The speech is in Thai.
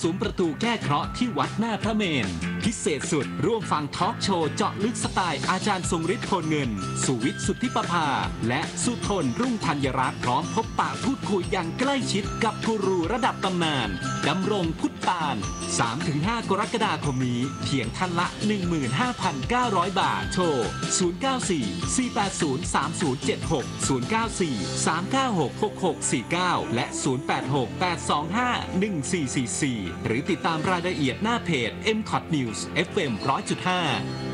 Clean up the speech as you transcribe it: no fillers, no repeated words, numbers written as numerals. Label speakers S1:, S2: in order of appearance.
S1: ซุ้มประตูแก้เคราะห์ที่วัดหน้าพระเมรุพิเศษสุดร่วมฟังทอล์กโชว์เจาะลึกสไตล์อาจารย์ทรงฤทธิ์โพลเงินสุวิทย์สุทธิประภาและสุทนรุ่งธัญรัตน์พร้อมพบปะพูดคุยอย่างใกล้ชิดกับกูรูระดับตำนานดำรงพุทธปาน 3-5 กรกฎาคมนี้เพียงท่านละ 15,900 บาทโทร 094-480-3076 094-396-6649 และ 086-825-1444 หรือติดตามรายละเอียดหน้าเพจ MCOT News FM 100.5